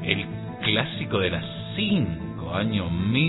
el clásico de las 5, año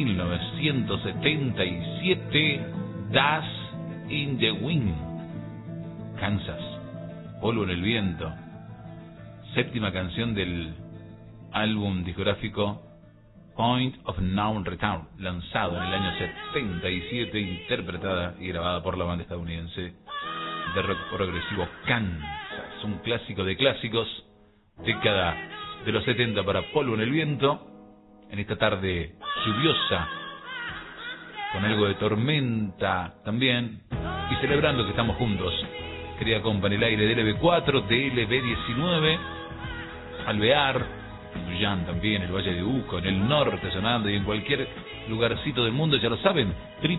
1977, Dust in the Wind, Kansas, Polvo en el Viento, séptima canción del álbum discográfico Point of No Return, lanzado en el año 77, interpretada y grabada por la banda estadounidense de rock progresivo Kansas, un clásico de clásicos, década de los 70 para Polvo en el Viento, en esta tarde lluviosa, con algo de tormenta también, y celebrando que estamos juntos, querida compa, en el aire de LB4, de LB19, Alvear, Tuyán también, el Valle de Uco, en el norte sonando, y en cualquier lugarcito del mundo, ya lo saben,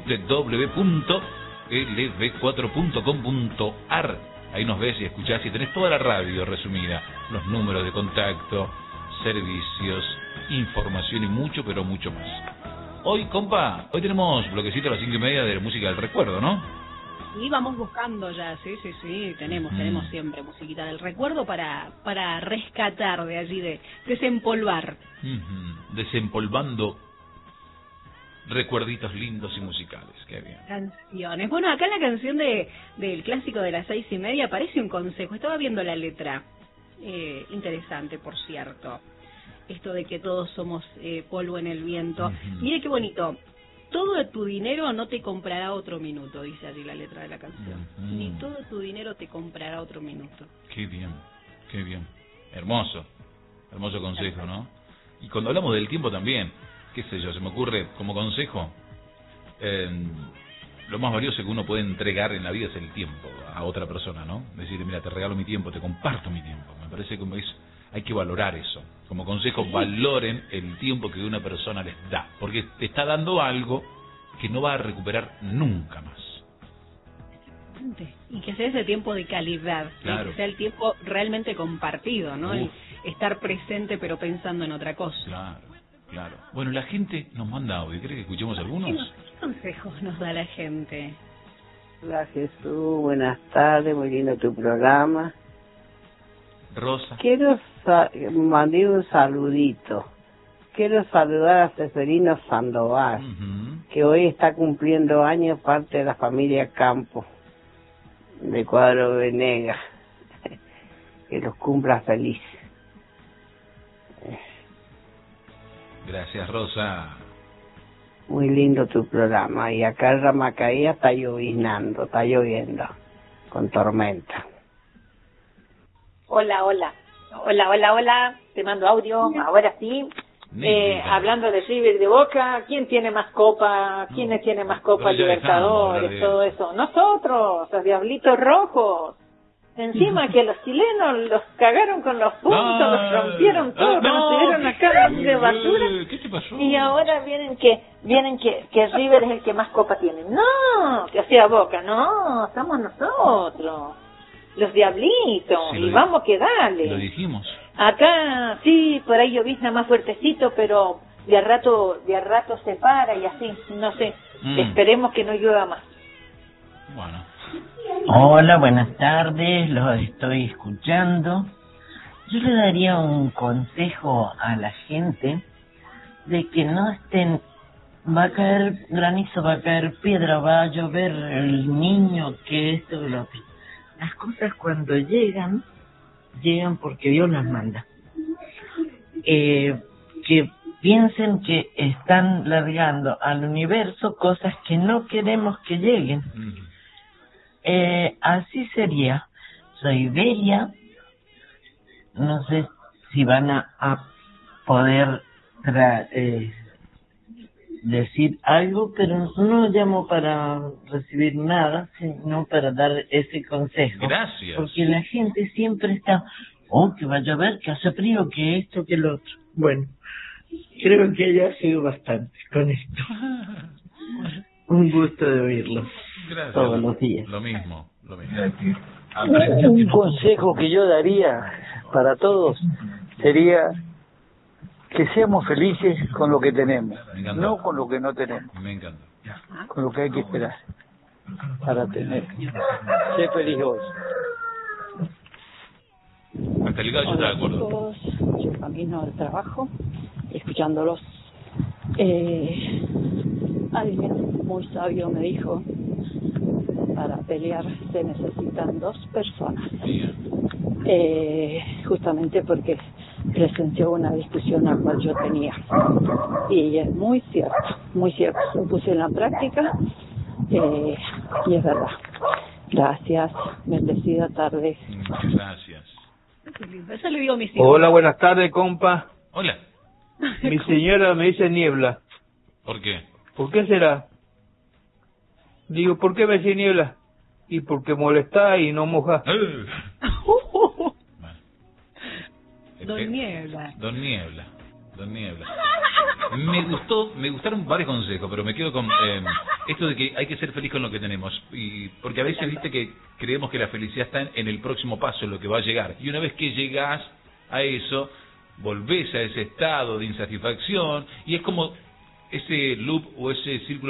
www.lb4.com.ar. Ahí nos ves y escuchás y tenés toda la radio resumida, los números de contacto, servicios, información y mucho, pero mucho más. Hoy, compa, hoy tenemos bloquecito a las 5:30 de música del recuerdo, ¿no? Y vamos buscando ya, sí, tenemos siempre musiquita del recuerdo para rescatar de allí, de desempolvar. Desempolvando recuerditos lindos y musicales, qué bien. Canciones. Bueno, acá en la canción del clásico de las 6:30 aparece un consejo, estaba viendo la letra, interesante, por cierto, esto de que todos somos polvo en el viento. Mire qué bonito. Todo tu dinero no te comprará otro minuto, dice allí la letra de la canción. Ni todo tu dinero te comprará otro minuto. Qué bien, qué bien. Hermoso consejo, ¿no? Y cuando hablamos del tiempo también, qué sé yo, se me ocurre como consejo, lo más valioso que uno puede entregar en la vida es el tiempo a otra persona, ¿no? Decirle, mira, te regalo mi tiempo, te comparto mi tiempo. Me parece que hay que valorar eso. Como consejo, valoren el tiempo que una persona les da, porque te está dando algo que no va a recuperar nunca más. Y que sea ese tiempo de calidad, claro. Que sea el tiempo realmente compartido, ¿no? El estar presente pero pensando en otra cosa. Claro. Bueno, la gente nos manda audio. ¿Cree que escuchemos algunos? ¿Qué consejos nos da la gente? Hola Jesús, buenas tardes, muy lindo tu programa. Rosa. Quiero mandar un saludito. Quiero saludar a Seferino Sandoval, que hoy está cumpliendo años, parte de la familia Campo, de Cuadro Venegas. Que los cumpla feliz. Gracias, Rosa. Muy lindo tu programa. Y acá en Ramacaía está lloviznando, está lloviendo, con tormenta. Hola. Te mando audio, ahora sí. Hablando de River de Boca, ¿quién tiene más copa? ¿Quiénes tienen más copa? Libertadores, todo eso. Nosotros, los Diablitos Rojos. Encima que los chilenos los cagaron con los puntos, los rompieron todo, nos tuvieron acá de basura. ¿Qué te pasó? Y ahora vienen que River es el que más copa tiene. No, que sea Boca, no, somos nosotros. Los Diablitos, sí, y vamos que dale. Lo dijimos. Acá, sí, por ahí llovizna más fuertecito, pero de a rato se para y así, no sé. Esperemos que no llueva más. Bueno. Hola, buenas tardes, los estoy escuchando. Yo le daría un consejo a la gente de que no estén, va a caer granizo, va a caer piedra, va a llover el niño, que esto, lo otro. Las cosas cuando llegan porque Dios las manda. Que piensen que están largando al universo cosas que no queremos que lleguen. Así sería. Soy Belia. No sé si van a poder decir algo, pero no llamo para recibir nada, sino para dar ese consejo. Gracias. Porque la gente siempre está, que va a llover, que hace frío, que esto, que lo otro. Bueno, creo que ya ha sido bastante con esto. Un gusto de oírlos. Gracias. Todos los días. Lo mismo. Un consejo que yo daría para todos sería que seamos felices con lo que tenemos, no con lo que no tenemos. Me encanta. Con lo que hay que esperar para tener. Sé feliz vos. Hasta el gallo está de acuerdo. Chicos, camino al trabajo, escuchándolos. Alguien muy sabio me dijo, para pelear se necesitan 2 personas. Justamente porque presenció una discusión la cual yo tenía. Y es muy cierto, lo puse en la práctica y es verdad. Gracias, bendecida tarde. Muchas gracias. Eso le digo a mis hijos. Hola, buenas tardes, compa. Hola. Mi señora me dice Niebla. ¿Por qué? ¿Por qué será? Digo, ¿por qué me dice Niebla? Y porque molesta y no moja. Don Niebla. Don Niebla. Me gustaron varios consejos, pero me quedo con esto de que hay que ser feliz con lo que tenemos. Y porque a veces, viste, que creemos que la felicidad está en el próximo paso, en lo que va a llegar. Y una vez que llegás a eso, volvés a ese estado de insatisfacción y es como ese loop o ese círculo